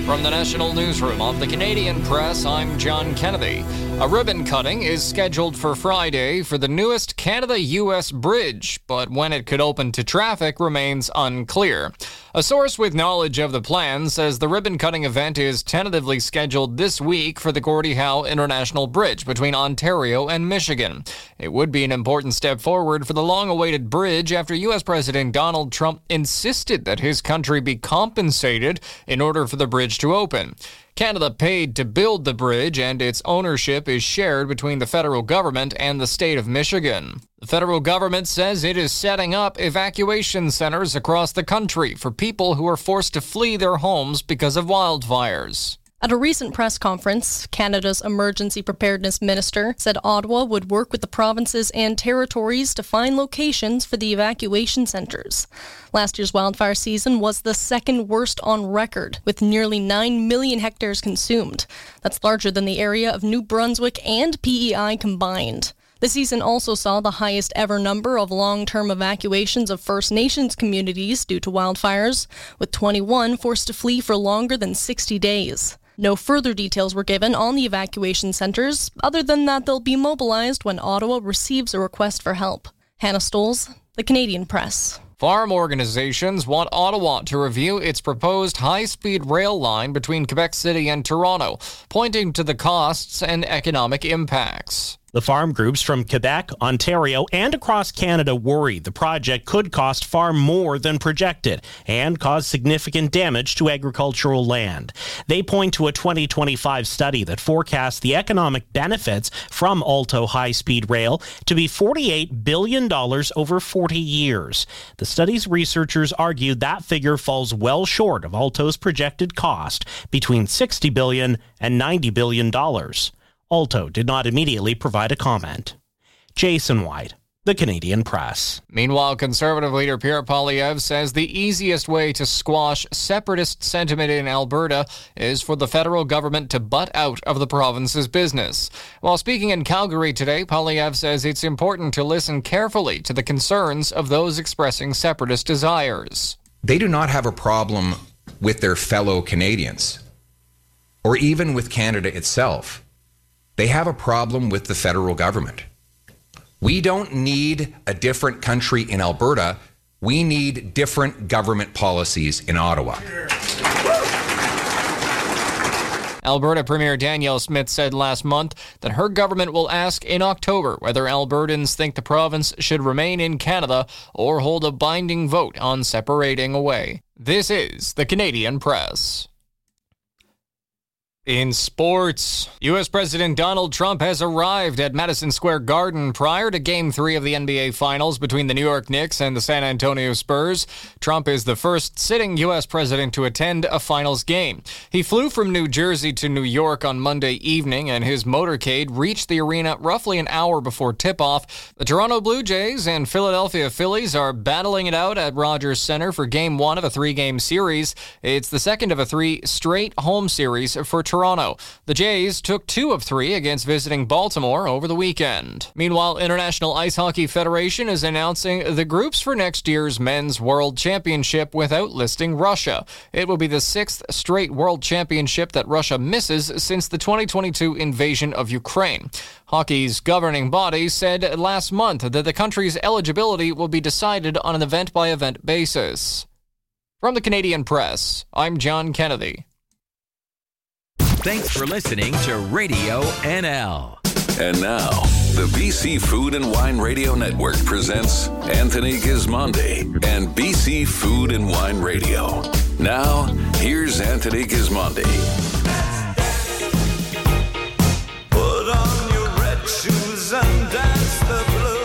From the National Newsroom of the Canadian Press, I'm John Kennedy. A ribbon cutting is scheduled for Friday for the newest Canada-US bridge, but when it could open to traffic remains unclear. A source with knowledge of the plan says the ribbon-cutting event is tentatively scheduled this week for the Gordie Howe International Bridge between Ontario and Michigan. It would be an important step forward for the long-awaited bridge after U.S. President Donald Trump insisted that his country be compensated in order for the bridge to open. Canada paid to build the bridge, and its ownership is shared between the federal government and the state of Michigan. The federal government says it is setting up evacuation centers across the country for people who are forced to flee their homes because of wildfires. At a recent press conference, Canada's Emergency Preparedness Minister said Ottawa would work with the provinces and territories to find locations for the evacuation centres. Last year's wildfire season was the second worst on record, with nearly 9 million hectares consumed. That's larger than the area of New Brunswick and PEI combined. The season also saw the highest ever number of long-term evacuations of First Nations communities due to wildfires, with 21 forced to flee for longer than 60 days. No further details were given on the evacuation centres, other than that they'll be mobilized when Ottawa receives a request for help. Hannah Stoles, The Canadian Press. Farm organizations want Ottawa to review its proposed high-speed rail line between Quebec City and Toronto, pointing to the costs and economic impacts. The farm groups from Quebec, Ontario, and across Canada worry the project could cost far more than projected and cause significant damage to agricultural land. They point to a 2025 study that forecasts the economic benefits from Alto high-speed rail to be $48 billion over 40 years. The study's researchers argued that figure falls well short of Alto's projected cost, between $60 billion and $90 billion. Alto did not immediately provide a comment. Jason White, The Canadian Press. Meanwhile, Conservative leader Pierre Poilievre says the easiest way to squash separatist sentiment in Alberta is for the federal government to butt out of the province's business. While speaking in Calgary today, Poilievre says it's important to listen carefully to the concerns of those expressing separatist desires. They do not have a problem with their fellow Canadians, or even with Canada itself. They have a problem with the federal government. We don't need a different country in Alberta. We need different government policies in Ottawa. Alberta Premier Danielle Smith said last month that her government will ask in October whether Albertans think the province should remain in Canada or hold a binding vote on separating away. This is the Canadian Press. In sports, U.S. President Donald Trump has arrived at Madison Square Garden prior to Game 3 of the NBA Finals between the New York Knicks and the San Antonio Spurs. Trump is the first sitting U.S. president to attend a Finals game. He flew from New Jersey to New York on Monday evening, and his motorcade reached the arena roughly an hour before tip-off. The Toronto Blue Jays and Philadelphia Phillies are battling it out at Rogers Center for Game 1 of a 3-game series. It's the second of a 3 straight home series for Toronto. The Jays took 2 of 3 against visiting Baltimore over the weekend. Meanwhile, International Ice Hockey Federation is announcing the groups for next year's Men's World Championship without listing Russia. It will be the 6th straight World Championship that Russia misses since the 2022 invasion of Ukraine. Hockey's governing body said last month that the country's eligibility will be decided on an event-by-event basis. From the Canadian Press, I'm John Kennedy. Thanks for listening to Radio NL. And now, the BC Food and Wine Radio Network presents Anthony Gismondi and BC Food and Wine Radio. Now, here's Anthony Gismondi. Put on your red shoes and dance the blues.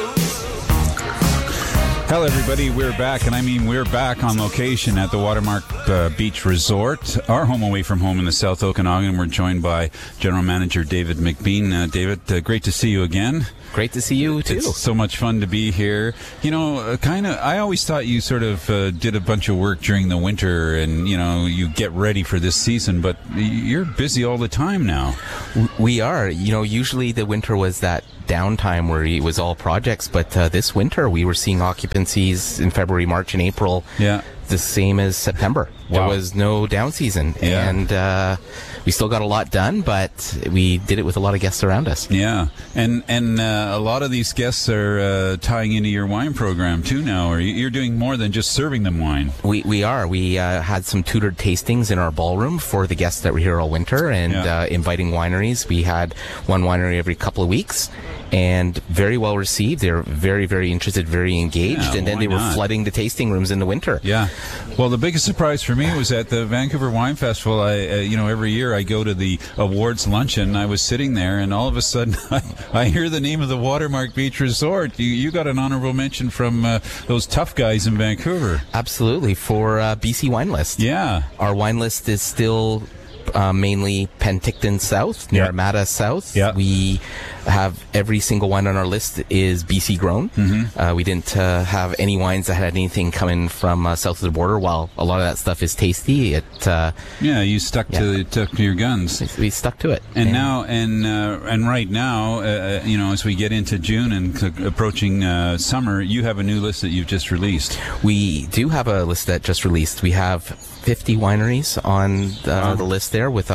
Hello, everybody. We're back, and I mean we're back on location at the Watermark Beach Resort, our home away from home in the South Okanagan. We're joined by General Manager David McBean. David, great to see you again. Great to see you, too. It's so much fun to be here. You know, I always thought you sort of did a bunch of work during the winter and, you know, you get ready for this season, but you're busy all the time now. We are. You know, usually the winter was that downtime where it was all projects, but this winter we were seeing occupancies in February, March, and April. Yeah. The same as September. There was no down season, and we still got a lot done, but we did it with a lot of guests around us. Yeah, and a lot of these guests are tying into your wine program too now, or you're doing more than just serving them wine. We are. We had some tutored tastings in our ballroom for the guests that were here all winter, and inviting wineries. We had one winery every couple of weeks, and very well received. They're very, very interested, very engaged, and then they were flooding the tasting rooms in the winter. Yeah. Well, the biggest surprise for me was at the Vancouver Wine Festival. Every year I go to the awards luncheon. I was sitting there, and all of a sudden I hear the name of the Watermark Beach Resort. You got an honorable mention from those tough guys in Vancouver. Absolutely, for BC Wine List. Yeah. Our wine list is still mainly Penticton South, Naramata South. Yeah. We have every single wine on our list is BC grown. We didn't have any wines that had anything coming from south of the border. While a lot of that stuff is tasty, you stuck to your guns. We stuck to it. And now, and right now, as we get into June and approaching summer, you have a new list that you've just released. We do have a list that just released. We have 50 wineries on the list there, with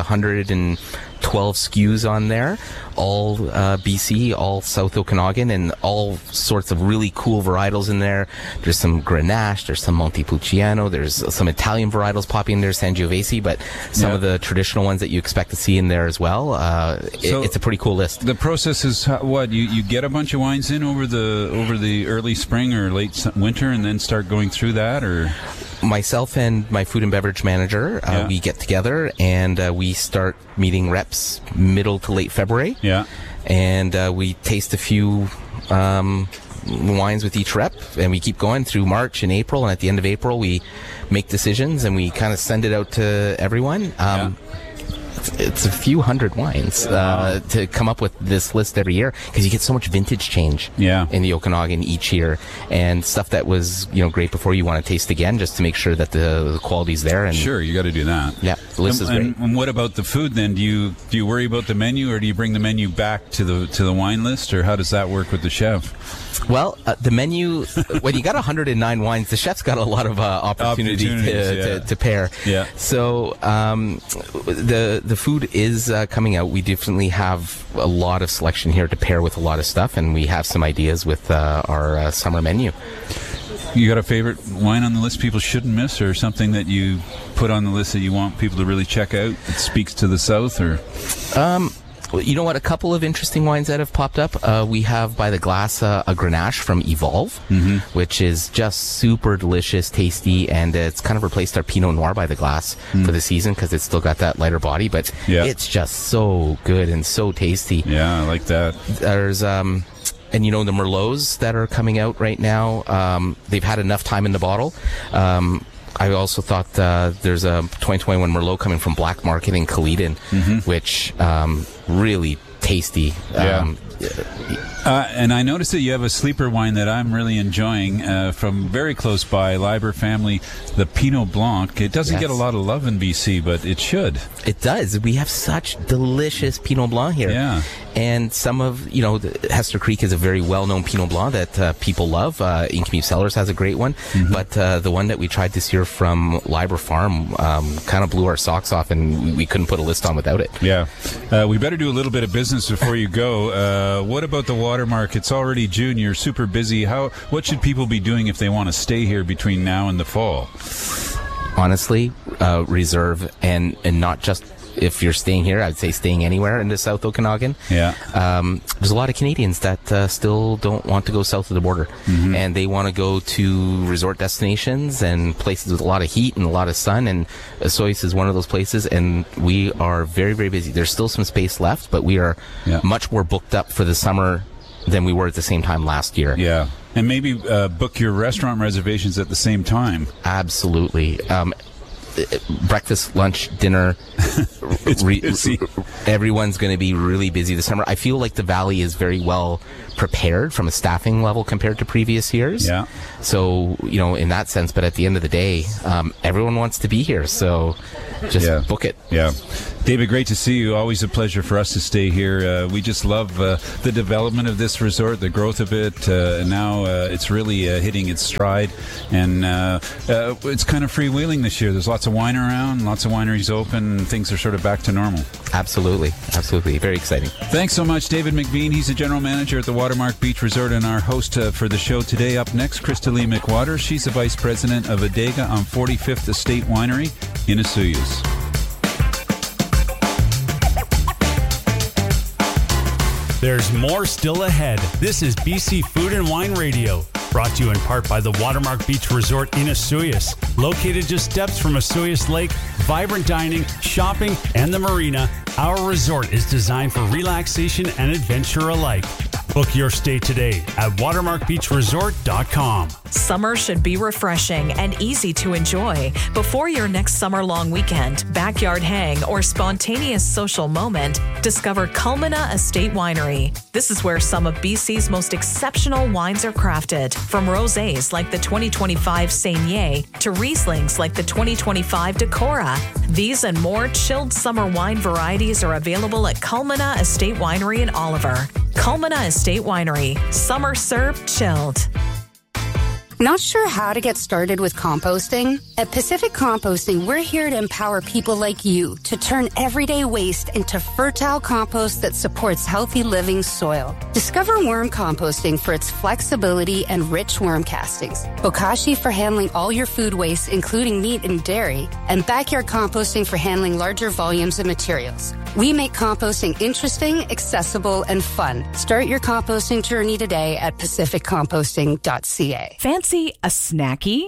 112 SKUs on there, all BC, all South Okanagan, and all sorts of really cool varietals in there. There's some Grenache, there's some Montepulciano, there's some Italian varietals popping in there, Sangiovese, but some of the traditional ones that you expect to see in there as well. It's a pretty cool list. The process is what? You get a bunch of wines in over the early spring or late winter, and then start going through that, or? Myself and my food and beverage manager, we get together and we start meeting reps middle to late February. Yeah. And we taste a few wines with each rep, and we keep going through March and April, and at the end of April we make decisions and we kind of send it out to everyone. It's a few hundred wines to come up with this list every year, because you get so much vintage change in the Okanagan each year, and stuff that was great before you want to taste again, just to make sure that the quality's there. And sure, you got to do that. Yeah, the list is great. And what about the food then? Do you worry about the menu, or do you bring the menu back to the wine list, or how does that work with the chef? Well, the menu, when you got 109 wines, the chef's got a lot of opportunity to pair. Yeah. So the food is coming out. We definitely have a lot of selection here to pair with a lot of stuff, and we have some ideas with our summer menu. You got a favorite wine on the list people shouldn't miss, or something that you put on the list that you want people to really check out that speaks to the South, or? You know what? A couple of interesting wines that have popped up. We have by the glass a Grenache from Evolve, which is just super delicious, tasty, and it's kind of replaced our Pinot Noir by the glass for the season, because it's still got that lighter body, but it's just so good and so tasty. Yeah, I like that. There's and the Merlots that are coming out right now, they've had enough time in the bottle. I also thought there's a 2021 Merlot coming from Black Market in Caledon, which really tasty. And I noticed that you have a sleeper wine that I'm really enjoying from very close by, Liber family, the Pinot Blanc. It doesn't get a lot of love in BC, but it should. It does. We have such delicious Pinot Blanc here. Yeah. And some of, Hester Creek is a very well-known Pinot Blanc that people love. Inkmeve Cellars has a great one. But the one that we tried this year from Liber Farm kind of blew our socks off, and we couldn't put a list on without it. Yeah. We better do a little bit of business before you go. What about the Watermark? It's already June. You're super busy. What should people be doing if they want to stay here between now and the fall? Honestly, reserve, and not just if you're staying here. I'd say staying anywhere in the South Okanagan. Yeah. There's a lot of Canadians that still don't want to go south of the border, and they want to go to resort destinations and places with a lot of heat and a lot of sun, and Osoyoos is one of those places, and we are very, very busy. There's still some space left, but we are much more booked up for the summer than we were at the same time last year. Yeah. And maybe book your restaurant reservations at the same time. Absolutely. Breakfast, lunch, dinner. Everyone's going to be really busy this summer. I feel like the Valley is very well prepared from a staffing level compared to previous years. Yeah. So, in that sense, but at the end of the day, everyone wants to be here. So just book it. Yeah. David, great to see you. Always a pleasure for us to stay here. We just love the development of this resort, the growth of it, and now it's really hitting its stride. And it's kind of freewheeling this year. There's lots of wine around, lots of wineries open, and things are sort of back to normal. Absolutely. Very exciting. Thanks so much, David McBean. He's the general manager at the Watermark Beach Resort and our host for the show today. Up next, Crystalie McWater. She's the vice president of Adega on 45th Estate Winery in Osoyoos. There's more still ahead. This is BC Food and Wine Radio, brought to you in part by the Watermark Beach Resort in Osoyoos. Located just steps from Osoyoos Lake, vibrant dining, shopping, and the marina, our resort is designed for relaxation and adventure alike. Book your stay today at watermarkbeachresort.com. Summer should be refreshing and easy to enjoy. Before your next summer-long weekend, backyard hang, or spontaneous social moment, discover Culmina Estate Winery. This is where some of BC's most exceptional wines are crafted, from rosés like the 2025 Saignée to Rieslings like the 2025 Decorah. These and more chilled summer wine varieties are available at Culmina Estate Winery in Oliver. Culmina Estate Winery. Summer served chilled. Not sure how to get started with composting? At Pacific Composting, we're here to empower people like you to turn everyday waste into fertile compost that supports healthy living soil. Discover worm composting for its flexibility and rich worm castings, bokashi for handling all your food waste, including meat and dairy, and backyard composting for handling larger volumes of materials. We make composting interesting, accessible, and fun. Start your composting journey today at pacificcomposting.ca. Fancy a snacky?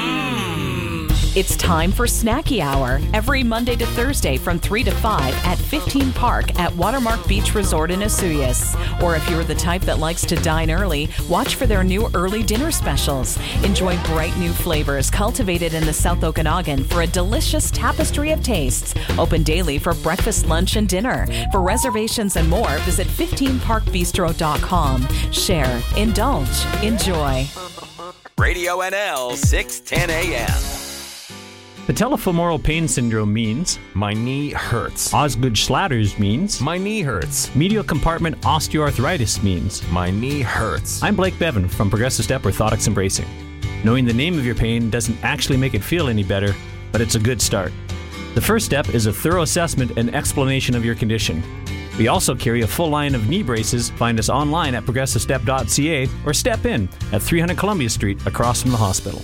It's time for Snacky Hour, every Monday to Thursday from 3 to 5 at 15 Park at Watermark Beach Resort in Osoyoos. Or if you're the type that likes to dine early, watch for their new early dinner specials. Enjoy bright new flavors cultivated in the South Okanagan for a delicious tapestry of tastes. Open daily for breakfast, lunch, and dinner. For reservations and more, visit 15parkbistro.com. Share, indulge, enjoy. Radio NL 610 AM. Patellofemoral pain syndrome means my knee hurts. Osgood-Schlatter's means my knee hurts. Medial compartment osteoarthritis means my knee hurts. I'm Blake Bevan from Progressive Step Orthotics and Bracing. Knowing the name of your pain doesn't actually make it feel any better, but it's a good start. The first step is a thorough assessment and explanation of your condition. We also carry a full line of knee braces. Find us online at progressivestep.ca or step in at 300 Columbia Street across from the hospital.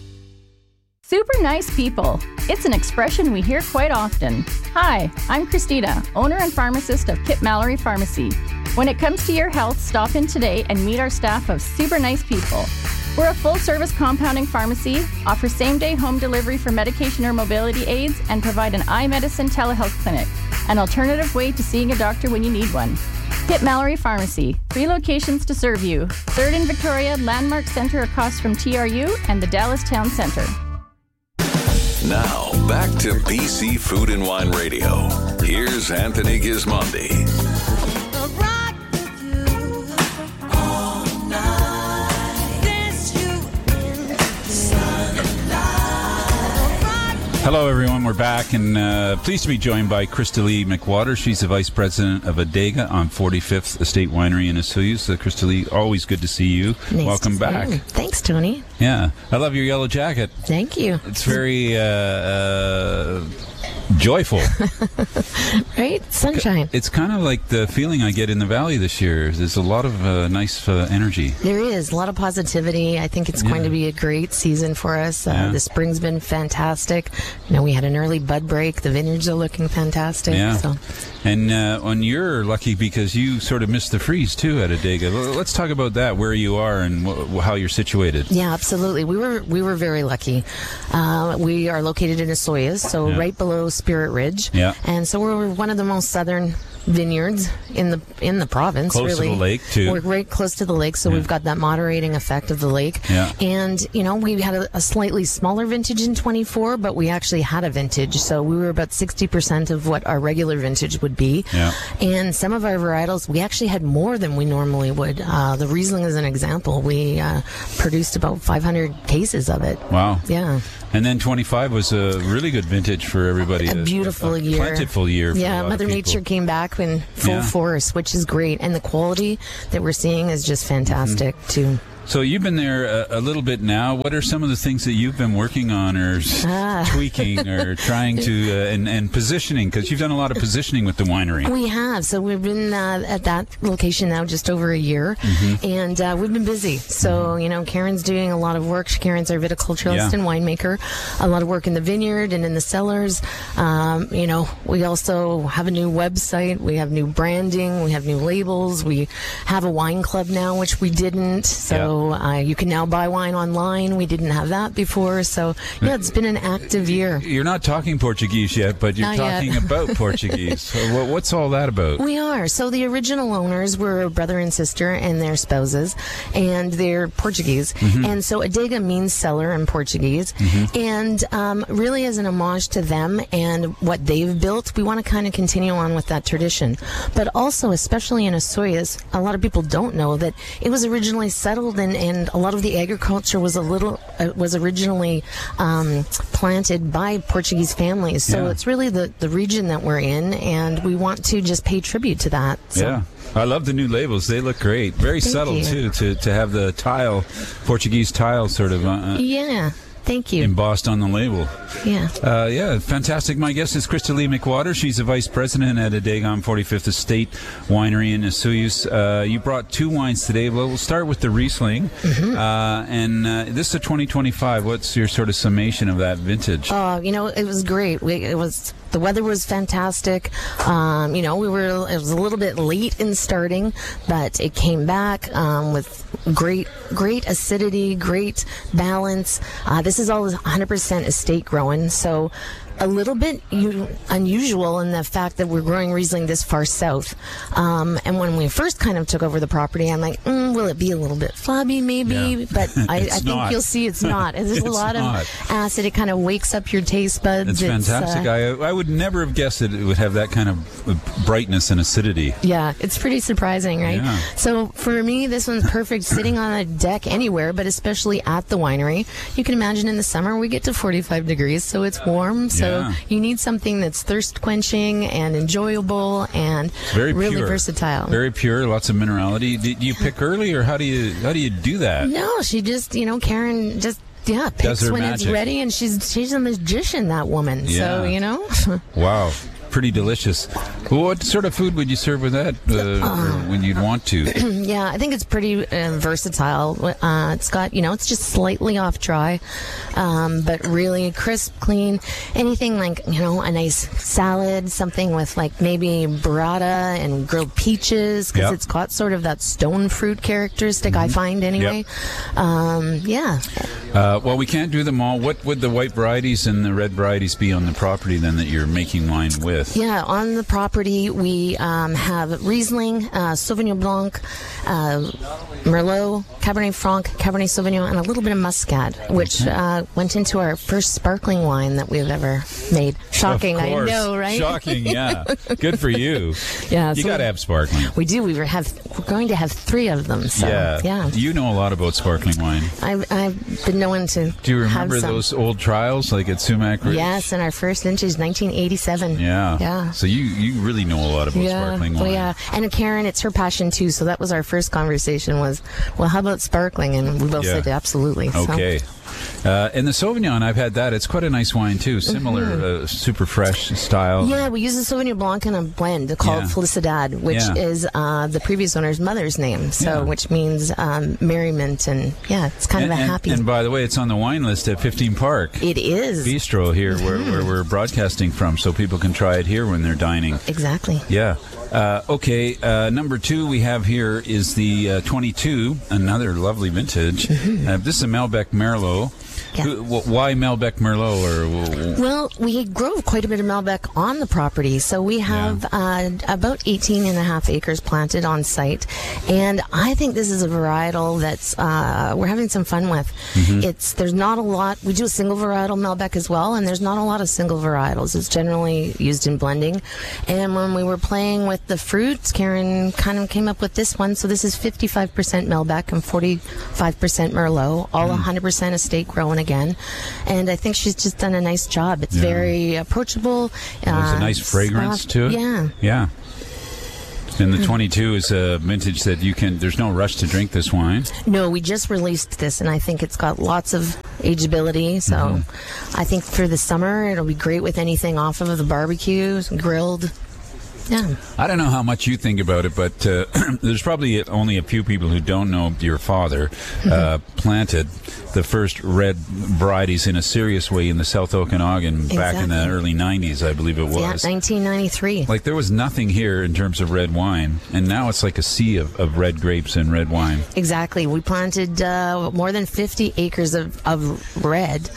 Super nice people. It's an expression we hear quite often. Hi, I'm Christina, owner and pharmacist of Kip Mallory Pharmacy. When it comes to your health, stop in today and meet our staff of super nice people. We're a full-service compounding pharmacy, offer same-day home delivery for medication or mobility aids, and provide an eye medicine telehealth clinic, an alternative way to seeing a doctor when you need one. Kip Mallory Pharmacy, 3 locations to serve you. 3rd in Victoria, Landmark Center across from TRU, and the Dallas Town Center. Now, back to BC Food and Wine Radio. Here's Anthony Gismondi. Hello, everyone. We're back, and pleased to be joined by Crystalie McWater. She's the vice president of Adega on 45th Estate Winery in Osoyoos. Crystalie, always good to see you. Nice. Welcome back. Thanks, Tony. Yeah, I love your yellow jacket. Thank you. It's very joyful. Right? Sunshine. It's kind of like the feeling I get in the valley this year. There's a lot of nice energy. There is a lot of positivity. I think it's going to be a great season for us. The spring's been fantastic. You know, we had an early bud break. The vineyards are looking fantastic. Yeah. So. And you're lucky because you sort of missed the freeze too at Adega. Let's talk about that, where you are and how you're situated. Yeah, absolutely. We were very lucky. We are located in Osoyoos, so right below Spirit Ridge. Yeah. And so we're one of the most southern vineyards in the province. Close really. to the lake too. We're right close to the lake, so we've got that moderating effect of the lake. Yeah. And you know, we had a slightly smaller vintage in 24, but we actually had a vintage, so we were about 60% of what our regular vintage would be. Yeah. And some of our varietals, we actually had more than we normally would. The Riesling is an example. We produced about 500 cases of it. Wow. Yeah. And then 25 was a really good vintage for everybody. A beautiful year. Plentiful year for a lot of Mother people. Nature came back in full force, which is great. And the quality that we're seeing is just fantastic, too. So you've been there a little bit now. What are some of the things that you've been working on or tweaking or trying to and positioning? Because you've done a lot of positioning with the winery. We have. So we've been at that location now just over a year, and we've been busy. So, Karen's doing a lot of work. Karen's our viticulturalist and winemaker. A lot of work in the vineyard and in the cellars. We also have a new website. We have new branding. We have new labels. We have a wine club now, which we didn't. So you can now buy wine online. We didn't have that before. So, it's been an active year. You're not talking Portuguese yet, but you're talking about Portuguese. So what's all that about? We are. So the original owners were a brother and sister and their spouses, and they're Portuguese. And so Adega means cellar in Portuguese. And really as an homage to them and what they've built, we want to kind of continue on with that tradition. But also, especially in Açores, a lot of people don't know that it was originally settled and a lot of the agriculture was originally planted by Portuguese families. So it's really the region that we're in, and we want to just pay tribute to that. So. Yeah. I love the new labels. They look great. Very subtle, too, to have the Portuguese tile sort of... Thank you. Embossed on the label. Yeah. Fantastic. My guest is Crystalie McWater. She's the vice president at Adega on 45th Estate Winery in Osoyoos. You brought two wines today. Well, we'll start with the Riesling. And this is a 2025. What's your sort of summation of that vintage? It was great. The weather was fantastic. It was a little bit late in starting, but it came back with great acidity, great balance. This is all 100% estate grown, so a little bit unusual in the fact that we're growing Riesling this far south. And when we first kind of took over the property, I'm like, will it be a little bit flabby maybe? Yeah. But I think you'll see it's not. There's a lot of acid. It kind of wakes up your taste buds. It's fantastic. I would never have guessed it would have that kind of brightness and acidity. Yeah, it's pretty surprising, right? Yeah. So for me, this one's perfect sitting on a deck anywhere, but especially at the winery. You can imagine in the summer we get to 45 degrees, so it's warm. So you need something that's thirst quenching and enjoyable and really pure. versatile. Very pure, lots of minerality. Do you pick early, or how do you do that? No, she just Karen just picks when magic. It's ready, and she's a magician, that woman. Yeah. So Wow. Pretty delicious. Well, what sort of food would you serve with that when you'd want to? I think it's pretty versatile. It's got, it's just slightly off dry, but really crisp, clean. Anything like, a nice salad, something with like maybe burrata and grilled peaches, because it's got sort of that stone fruit characteristic, I find anyway. Well, we can't do them all. What would the white varieties and the red varieties be on the property then that you're making wine with? Yeah, on the property we have Riesling, Sauvignon Blanc, Merlot, Cabernet Franc, Cabernet Sauvignon, and a little bit of Muscat, which went into our first sparkling wine that we've ever made. Shocking, Of course. I know, right? Shocking, yeah. Good for you. Yeah, you got to have sparkling. We do. We're going to have 3 of them. So, yeah. You know a lot about sparkling wine. I've been known to. Do you remember have some. those old trials, like at Sumac Ridge? Yes, and our first vintage, 1987. Yeah. So you really know a lot about sparkling wine. Well, yeah. And Karen, it's her passion too. So that was our first conversation was, well, how about sparkling? And we both said absolutely. Okay. And the Sauvignon, I've had that. It's quite a nice wine too. Similar, super fresh style. Yeah, we use the Sauvignon Blanc in a blend called Felicidad, which is the previous owner's mother's name. So, which means merriment, and it's kind of a happy. And by the way, it's on the wine list at 15 Park. It is Bistro here, where we're broadcasting from, so people can try it here when they're dining. Exactly. Yeah. Okay. Number 2 we have here is the 22, another lovely vintage. This is a Malbec Merlot. Yeah. Why Malbec Merlot? Well, we grow quite a bit of Malbec on the property. So we have about 18 and a half acres planted on site. And I think this is a varietal that's we're having some fun with. There's not a lot. We do a single varietal Malbec as well, and there's not a lot of single varietals. It's generally used in blending. And when we were playing with the fruits, Karen kind of came up with this one. So this is 55% Malbec and 45% Merlot, all 100% estate grown again. And I think she's just done a nice job. It's very approachable. There's a nice fragrance soft. to it. Yeah. Yeah. And the 22 is a vintage that there's no rush to drink this wine. No, we just released this, and I think it's got lots of ageability. So I think for the summer, it'll be great with anything off of the barbecue, grilled. Yeah. I don't know how much you think about it, but there's probably only a few people who don't know your father planted the first red varieties in a serious way in the South Okanagan back in the early 90s, I believe it was. Yeah, 1993. Like, there was nothing here in terms of red wine, and now it's like a sea of red grapes and red wine. Exactly. We planted more than 50 acres of red.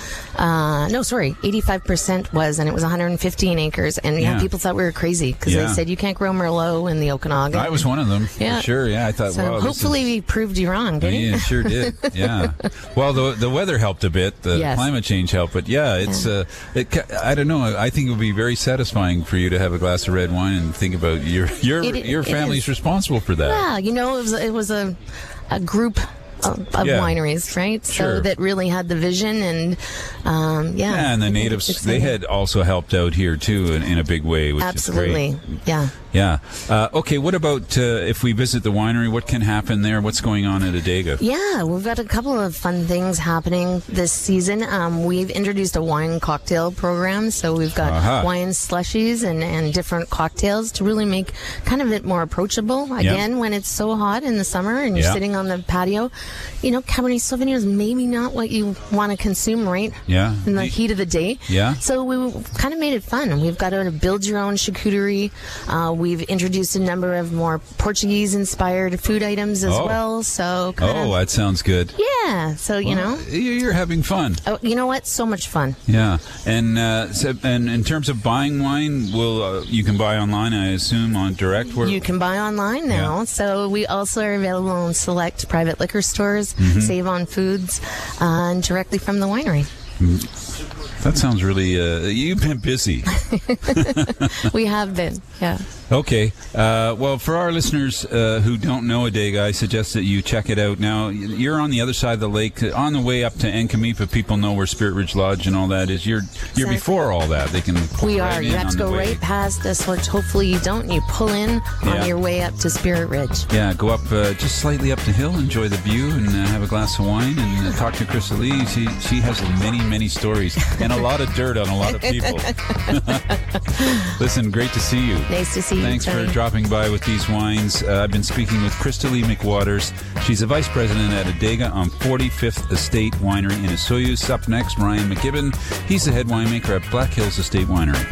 85% was, and it was 115 acres. And people thought we were crazy because they said you can't grow Merlot in the Okanagan. I was one of them, for sure. Yeah, I thought, so hopefully we proved you wrong, didn't we? Yeah, sure did. Yeah. Well, the weather helped a bit. The climate change helped, but it's I don't know. I think it would be very satisfying for you to have a glass of red wine and think about your family's responsible for that. Yeah, it was a group of wineries, right? Sure. So that really had the vision, and and the natives, they had also helped out here too in a big way, which is great. Yeah. Okay, what about if we visit the winery? What can happen there? What's going on at Adega? Yeah, we've got a couple of fun things happening this season. We've introduced a wine cocktail program, so we've got wine slushies and different cocktails to really make kind of it more approachable. Again, when it's so hot in the summer and you're sitting on the patio, Cabernet Sauvignon is maybe not what you want to consume, right? Yeah. In the heat of the day. Yeah. So we kind of made it fun. We've got a build-your-own charcuterie. We've introduced a number of more Portuguese-inspired food items as well. So that sounds good. Yeah. So, you're having fun. Oh, you know what? So much fun. Yeah. And in terms of buying wine, you can buy online, I assume, on direct? You can buy online now. Yeah. So we also are available in select private liquor stores, Save on Foods, and directly from the winery. That sounds really... you've been busy. We have been, yeah. Okay. Well, for our listeners who don't know Adega, I suggest that you check it out. Now, you're on the other side of the lake. On the way up to Enkamipa, people know where Spirit Ridge Lodge and all that is. You're before all that. They can. We are. You have to go right past us, which hopefully you don't. You pull in on your way up to Spirit Ridge. Yeah, go up just slightly up the hill, enjoy the view, and have a glass of wine, and talk to Krista Lee. She has many, many stories and a lot of dirt on a lot of people. Listen, great to see you. Nice to see you. Thanks for dropping by with these wines. I've been speaking with Krista Lee McWaters. She's a vice president at Adega on 45th Estate Winery in Osoyoos. Up next, Ryan McGibbon. He's the head winemaker at Black Hills Estate Winery.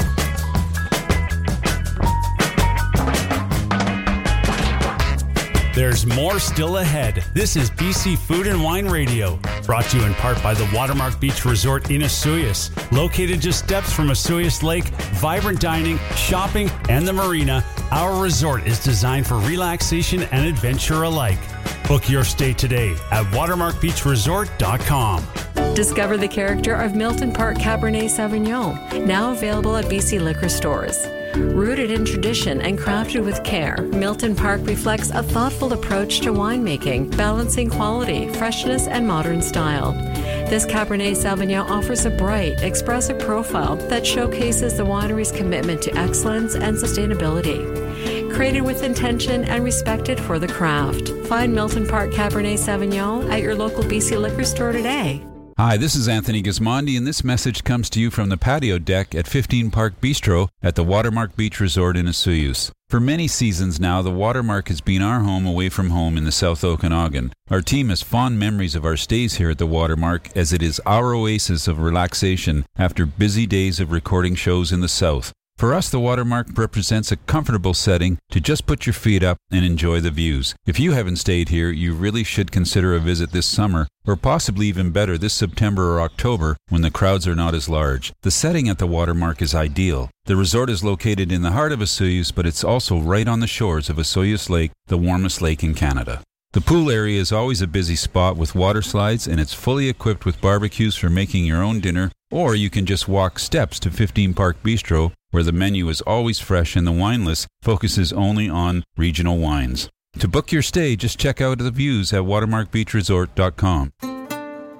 There's more still ahead. This is BC Food and Wine Radio, brought to you in part by the Watermark Beach Resort in Osoyoos. Located just steps from Osoyoos Lake, vibrant dining, shopping, and the marina, our resort is designed for relaxation and adventure alike. Book your stay today at watermarkbeachresort.com. Discover the character of Milton Park Cabernet Sauvignon, now available at BC liquor stores. Rooted in tradition and crafted with care, Milton Park reflects a thoughtful approach to winemaking, balancing quality, freshness, and modern style. This Cabernet Sauvignon offers a bright, expressive profile that showcases the winery's commitment to excellence and sustainability. Created with intention and respected for the craft. Find Milton Park Cabernet Sauvignon at your local BC liquor store today. Hi, this is Anthony Gismondi, and this message comes to you from the patio deck at 15 Park Bistro at the Watermark Beach Resort in Osoyoos. For many seasons now, the Watermark has been our home away from home in the South Okanagan. Our team has fond memories of our stays here at the Watermark, as it is our oasis of relaxation after busy days of recording shows in the South. For us, the Watermark represents a comfortable setting to just put your feet up and enjoy the views. If you haven't stayed here, you really should consider a visit this summer, or possibly even better this September or October when the crowds are not as large. The setting at the Watermark is ideal. The resort is located in the heart of Osoyoos, but it's also right on the shores of Osoyoos Lake, the warmest lake in Canada. The pool area is always a busy spot with water slides, and it's fully equipped with barbecues for making your own dinner, or you can just walk steps to 15 Park Bistro, where the menu is always fresh and the wine list focuses only on regional wines. To book your stay, just check out the views at watermarkbeachresort.com.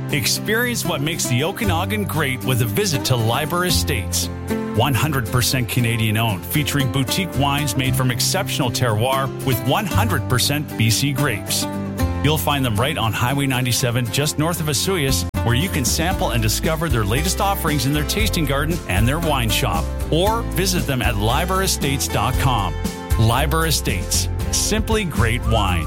Experience what makes the Okanagan great with a visit to Liber Estates. 100% Canadian owned, featuring boutique wines made from exceptional terroir with 100% BC grapes. You'll find them right on Highway 97 just north of Osoyoos, where you can sample and discover their latest offerings in their tasting garden and their wine shop. Or visit them at liberestates.com. Liber Estates. Simply great wine.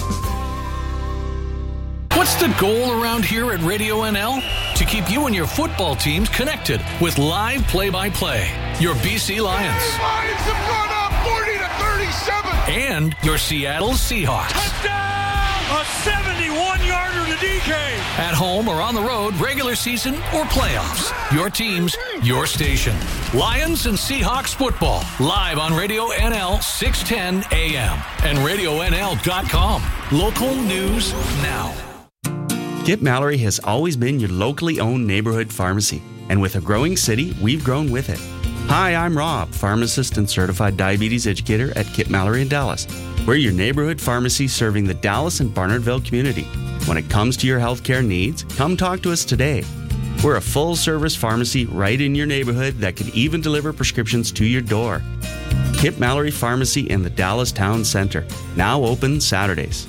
What's the goal around here at Radio NL? To keep you and your football teams connected with live play-by-play. Your BC Lions. Lions have gone up 40-37. And your Seattle Seahawks. Touchdown! A 71-yarder to DK. At home or on the road, regular season or playoffs. Your teams, your station. Lions and Seahawks football. Live on Radio NL 610 AM and RadioNL.com. Local news now. Kip Mallory has always been your locally owned neighborhood pharmacy. And with a growing city, we've grown with it. Hi, I'm Rob, pharmacist and certified diabetes educator at Kip Mallory in Dallas. We're your neighborhood pharmacy serving the Dallas and Barnardville community. When it comes to your healthcare needs, come talk to us today. We're a full-service pharmacy right in your neighborhood that can even deliver prescriptions to your door. Kip Mallory Pharmacy in the Dallas Town Center, now open Saturdays.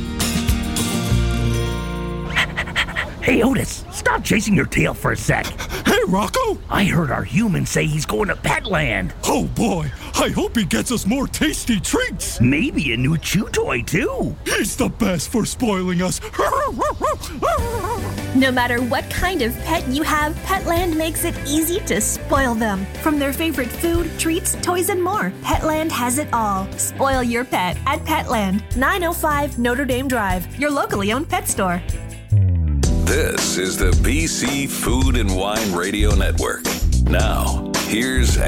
Hey, Otis, stop chasing your tail for a sec. Hey, Rocco! I heard our human say he's going to Petland. Oh, boy. I hope he gets us more tasty treats. Maybe a new chew toy, too. He's the best for spoiling us. No matter what kind of pet you have, Petland makes it easy to spoil them. From their favorite food, treats, toys, and more, Petland has it all. Spoil your pet at Petland, 905 Notre Dame Drive, your locally owned pet store. This is the BC Food and Wine Radio Network. Now, here's